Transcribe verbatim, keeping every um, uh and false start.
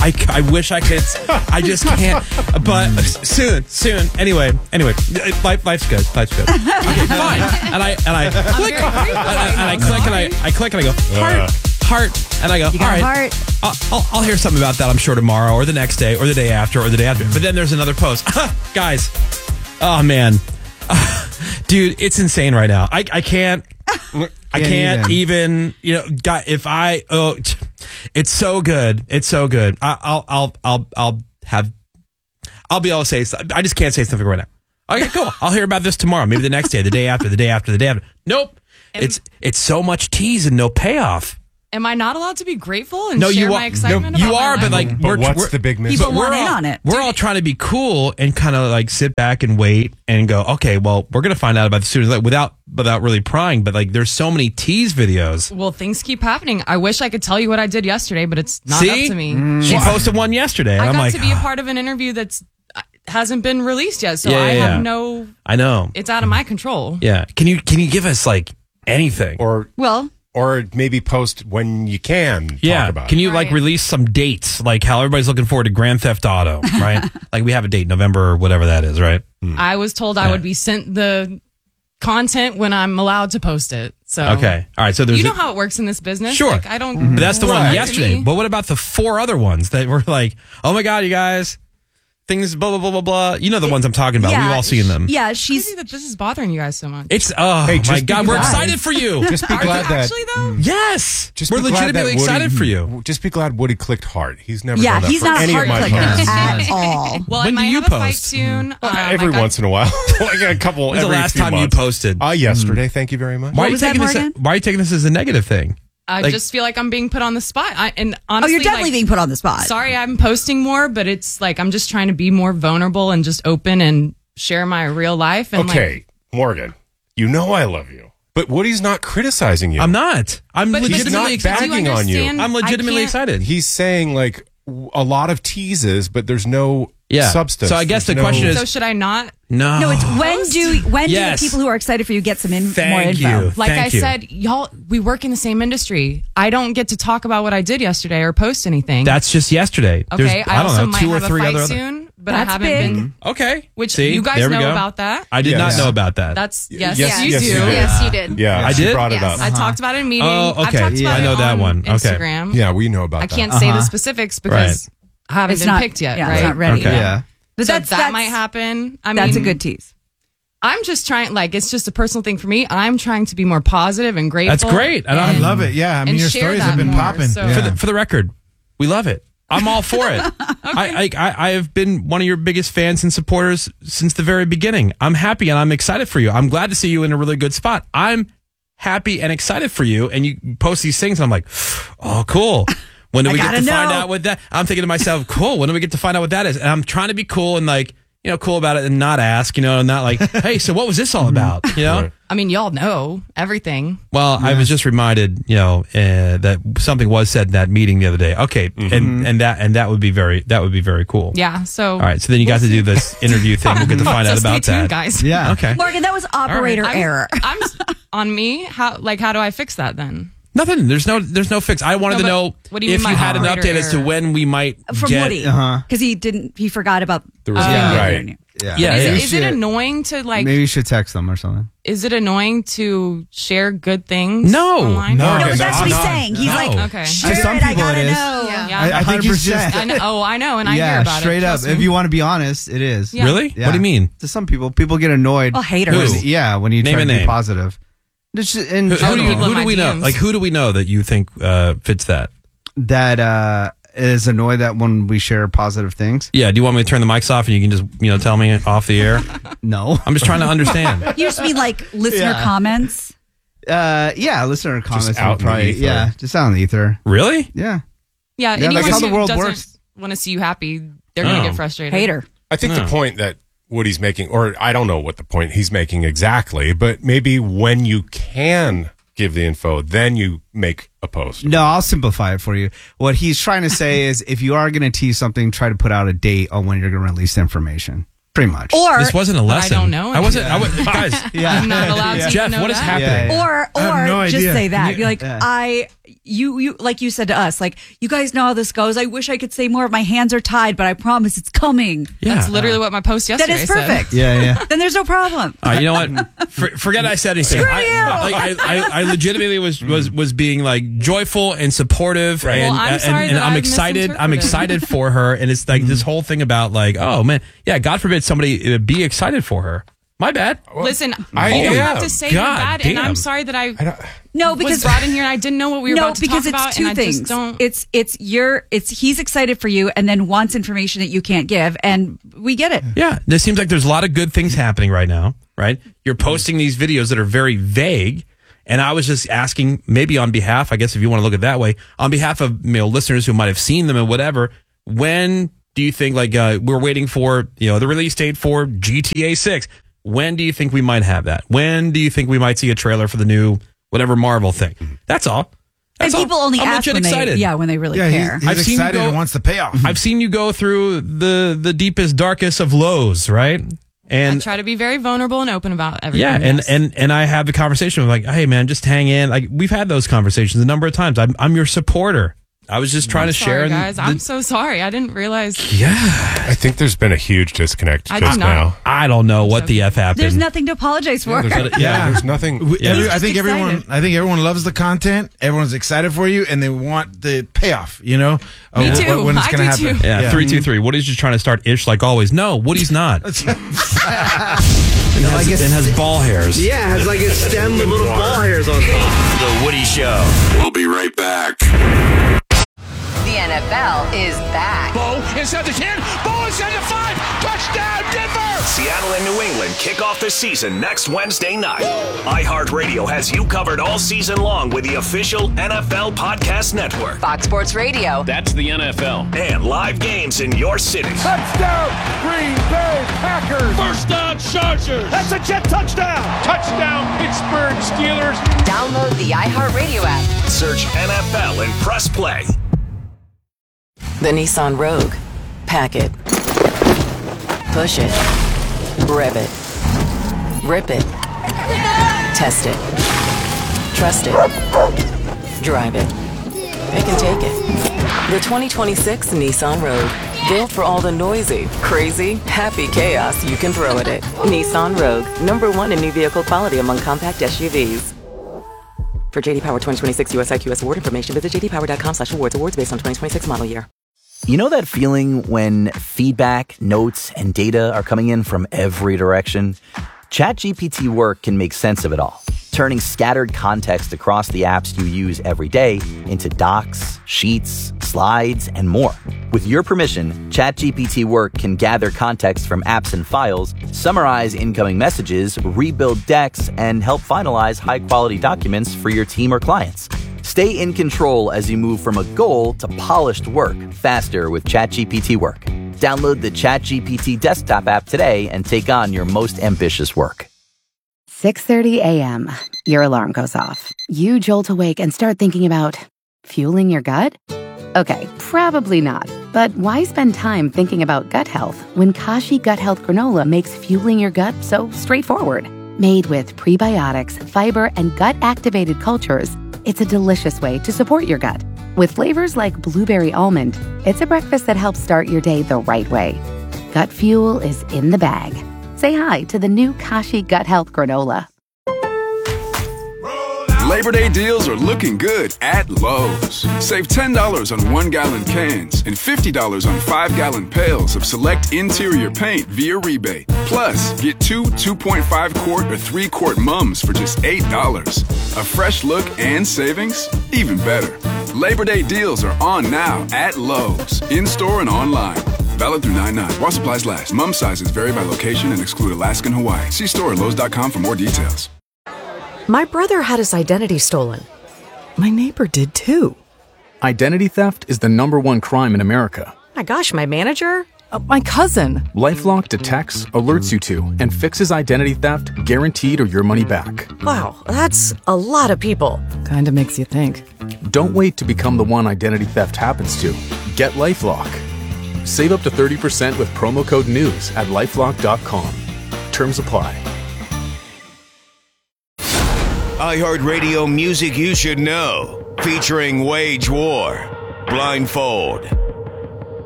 I, I wish I could. I just can't. But soon, soon. Anyway, anyway, life, life's good. Life's good. Okay, fine. And I and I click and I, and I click and I I click and I go heart, heart, and I go. You got all a right, heart. I'll, I'll, I'll hear something about that. I'm sure tomorrow or the next day or the day after or the day after. But then there's another post, guys. Oh man, dude, it's insane right now. I I can't. I can't even, you know, God, if I, oh, it's so good. It's so good. I, I'll, I'll, I'll, I'll have, I'll be able to say, I just can't say something right now. Okay, cool. I'll hear about this tomorrow. Maybe the next day, the day after, the day after, the day after. Nope. Am, it's, it's so much tease and no payoff. Am I not allowed to be grateful and no, share you my are, excitement? No, you about are, my but life? like, but we're, what's we're, the big mystery? People want we're in all, on it. We're all trying to be cool and kind of like sit back and wait and go, okay, well, we're going to find out about the students like, without without really prying. But like, there's so many tease videos. Well, things keep happening. I wish I could tell you what I did yesterday, but it's not See? up to me. Mm. She posted one yesterday. And I I'm got like, to be a part of an interview that's hasn't been released yet, so Yeah, I yeah, have yeah. no. I know. It's out of my control. Yeah. Can you can you give us like anything? Or Well, or maybe post when you can yeah. talk about Can it. you like Right. release some dates? Like how everybody's looking forward to Grand Theft Auto, right? Like we have a date, November or whatever that is, right? I was told I Yeah. would be sent the content when I'm allowed to post it. So Okay. All right. So there's you know a- how it works in this business. Sure. Like, I don't. But that's the one Right. yesterday. But what about the four other ones that were like, oh my God, you guys, things, blah, blah, blah, blah, blah. You know the ones I'm talking about. yeah, We've all seen them. Yeah, She's she's that this is bothering you guys so much. It's, oh Hey, just my be God, we're glad. excited for you. Just be Are glad you that actually though? Yes. just we're be glad that legitimately Woody- excited for you. Just be glad Woody clicked heart. He's never yeah, done that he's for not a any heart of my clicker posts. at all. Well, When I do might you have a fight post? soon. Um, Every I got- once in a while, like a couple. When's the every last few time you months. posted? Uh, yesterday. Thank you very much. Why are you was that, taking this? Morgan? Why are you taking this as a negative thing? I Like- just feel like I'm being put on the spot. I, and Oh, honestly, you're definitely like, being put on the spot. Sorry, I'm posting more, but it's like I'm just trying to be more vulnerable and just open and share my real life. And Okay, like, Morgan, you know I love you, but Woody's not criticizing you. I'm not. I'm but, but He's do not you- legitimately do you bagging on you. understand? I'm legitimately I can't- excited. He's saying like w- a lot of teases, but there's no Yeah. substance. So I guess There's the no- question is- So should I not? No. No, it's when do when Yes. do the people who are excited for you get some in, Thank more info? you. Like Thank I you. said, y'all, we work in the same industry. I don't get to talk about what I did yesterday or post anything. That's just yesterday. okay. There's, I, I don't also know, might two or have three a fight other. soon, but That's I haven't big. been. Okay. Which See, you guys there we know go. about that. I did Yes. not know about that. That's yes, Yes, you yes, do. you did. Yes, you did. Yeah, I she did? brought it Yes. up. I talked about it in a meeting. Oh, I've okay. talked Yeah. about I know it that on one. Okay. Instagram. Yeah, we know about I that. can't say the specifics because I haven't It's been not picked yet. Yeah, right? it's not ready. Okay. yet. Yeah. But so that's, that that's, might happen. I That's mean, a good tease. I'm just trying. Like, it's just a personal thing for me. I'm trying to be more positive and grateful. That's great. And I I'm- love it. Yeah. I mean, and your share stories that have been more, popping. so- Yeah. For, the, for the record, we love it. I'm all for it. I, I, I I have been one of your biggest fans and supporters since the very beginning. I'm happy and I'm excited for you. I'm glad to see you in a really good spot. I'm happy and excited for you. And you post these things, and I'm like, oh, cool. When do I we get gotta to find know. out what that? I'm thinking to myself, cool. When do we get to find out what that is? And I'm trying to be cool and like, you know, cool about it and not ask, you know, and not like, hey, so what was this all about? You know. Right. I mean, y'all know everything. Well, I was just reminded, you know, uh, that something was said in that meeting the other day. Okay, and and that and that would be very that would be very cool. Yeah. So. All right, so then you got to do this interview thing. We'll get to find so out stay about tuned, that, guys. Yeah. Okay. Morgan, that was operator I'm, error. I'm on me. How like how do I fix that then? Nothing. There's no. There's no fix. I wanted No, to but know what do you if mean you by had an operator update as to error? when we might From get. Woody, Uh-huh. because he didn't. He forgot about There was the a- thing right. earlier. Yeah. Yeah, Is, yeah. it, Maybe is you it should- annoying to like? Maybe you should text them or something. Is it annoying to share good things? No. online? No. No, Okay, but that's what he's no. saying. He's No. like, Okay. share To some it, I people gotta it is. know. Yeah. Yeah. I, I think you're one hundred percent. just. I know. Oh, I know, and I yeah, hear about straight it. up. Trust If me. you want to be honest, it is. Yeah. Really? Yeah. What do you mean? To some people, people get annoyed. Oh, haters. Who? When- yeah, when you Name try a to be name. positive. It's just- in Who, who do, general, you, people who in do my we know? D Ms. Like who do we know that you think uh, fits that? that uh, is annoyed that when we share positive things. Yeah. Do you want me to turn the mics off and you can just you know tell me off the air? No. I'm just trying to understand. You just mean like listener Yeah. comments. Uh, yeah, listener comments. out would in the probably, ether. Yeah, just out in the ether. Really? Yeah. Yeah, Yeah, anyone that's how the who world doesn't works. want to see you happy, they're going Oh. to get frustrated. Hater. I think No. the point that Woody's making, or I don't know what the point he's making exactly, but maybe when you can give the info, then you make a post. No, I'll simplify it for you. What he's trying to say is if you are going to tease something, try to put out a date on when you're going to release the information. Pretty much. Or This wasn't a I lesson. don't know I wasn't. I was, anything. guys, I'm not allowed to Jeff, even know what is that. happening? Yeah, yeah. or I have or no just idea. say that. You're like, Yeah. I you you like you said to us, like, you guys know how this goes. I wish I could say more. My hands are tied, but I promise it's coming. Yeah. That's literally what my post That yesterday is said. perfect. Yeah, yeah. Then there's no problem. All right, you know what? For, forget I said anything. Screw I, you. like, I, I, I legitimately was, was was being like joyful and supportive, Right. and, Well, I'm and, sorry and that I'm I excited. I'm misinterpreted. excited for her, and it's like this whole thing about like, oh man, yeah. God forbid somebody uh, be excited for her. My bad. Listen, I you don't am. have to say God you're bad, and damn. I'm sorry that I, I don't, No, was because brought in here and I didn't know what we were no, about to because talk it's about, two and I things. just don't. It's it's your it's he's excited for you and then wants information that you can't give, and we get it. Yeah, there seems like there's a lot of good things happening right now. Right, you're posting these videos that are very vague. And I was just asking, maybe on behalf, I guess if you want to look at it that way, on behalf of, you know, listeners who might have seen them and whatever, when do you think, like, uh, we're waiting for, you know, the release date for G T A six? When do you think we might have that? When do you think we might see a trailer for the new whatever Marvel thing? That's all. That's And people all. only I'm ask legit when excited. they yeah when they really Yeah, care. he's, he's I've seen you excited go- and wants the payoff. I've seen you go through the the deepest, darkest of lows, right? I And try to be very vulnerable and open about everything. yeah, and, yes. and and I have the conversation of like, hey man, just hang in. Like we've had those conversations a number of times. I'm I'm your supporter. I was just trying I'm to sorry, share. guys. the- I'm so sorry. I didn't realize. yeah, I think there's been a huge disconnect I just did not. now. I don't know what the f happened. There's nothing to apologize for. There's, yeah, Yeah. there's nothing. We- every- I just think everyone. excited. I think everyone loves the content. Everyone's excited for you, and they want the payoff. You know, Me of too. wh- When it's I going to do happen. too. Yeah, three two three. Woody's just trying to start ish like always. No, Woody's not. and, has, and has ball hairs. Yeah, it's like a stem with little ball hairs on top. The Woody Show. We'll be right back. The N F L is back. Bo inside the ten. Bo inside the five. Touchdown, Denver. Seattle and New England kick off the season next Wednesday night. iHeartRadio has you covered all season long with the official N F L Podcast Network. Fox Sports Radio. That's the N F L. And live games in your city. Touchdown, Green Bay Packers. First down, Chargers. That's a jet touchdown. Touchdown, Pittsburgh Steelers. Download the iHeartRadio app. Search N F L and press play. The Nissan Rogue. Pack it. Push it. Rev it. Rip it. Test it. Trust it. Drive it. Pick and take it. The twenty twenty-six Nissan Rogue. Built for all the noisy, crazy, happy chaos you can throw at it. Nissan Rogue. Number one in new vehicle quality among compact S U Vs. For J D Power twenty twenty-six U S I Q S award information, visit j d power dot com slash awards. Awards based on twenty twenty-six model year. You know that feeling when feedback, notes, and data are coming in from every direction? ChatGPT Work can make sense of it all, turning scattered context across the apps you use every day into docs, sheets, slides, and more. With your permission, ChatGPT Work can gather context from apps and files, summarize incoming messages, rebuild decks, and help finalize high-quality documents for your team or clients. Stay in control as you move from a goal to polished work faster with ChatGPT Work. Download the ChatGPT desktop app today and take on your most ambitious work. six thirty a.m. Your alarm goes off. You jolt awake and start thinking about fueling your gut? Okay, probably not. But why spend time thinking about gut health when Kashi Gut Health Granola makes fueling your gut so straightforward? Made with prebiotics, fiber, and gut-activated cultures, it's a delicious way to support your gut. With flavors like blueberry almond, it's a breakfast that helps start your day the right way. Gut fuel is in the bag. Say hi to the new Kashi Gut Health Granola. Labor Day deals are looking good at Lowe's. Save ten dollars on one-gallon cans and fifty dollars on five-gallon pails of select interior paint via rebate. Plus, get two two point five quart or three quart mums for just eight dollars. A fresh look and savings? Even better. Labor Day deals are on now at Lowe's, in-store and online. Valid through nine nine. While supplies last. Mum sizes vary by location and exclude Alaska and Hawaii. See store at lowes dot com for more details. My brother had his identity stolen. My neighbor did too. Identity theft is the number one crime in America. My gosh, my manager? Uh, my cousin. LifeLock detects, alerts you to, and fixes identity theft guaranteed or your money back. Wow, that's a lot of people. Kinda makes you think. Don't wait to become the one identity theft happens to. Get LifeLock. Save up to thirty percent with promo code NEWS at lifelock dot com. Terms apply. iHeartRadio music you should know. Featuring Wage War, Blindfold,